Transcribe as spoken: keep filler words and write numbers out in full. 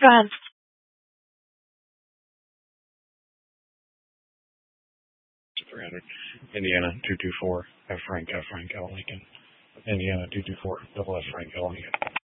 Go three hundred. Indiana two two four. F Frank, F Frank, L Lincoln. Indiana two two four. Double F Frank, L Lincoln.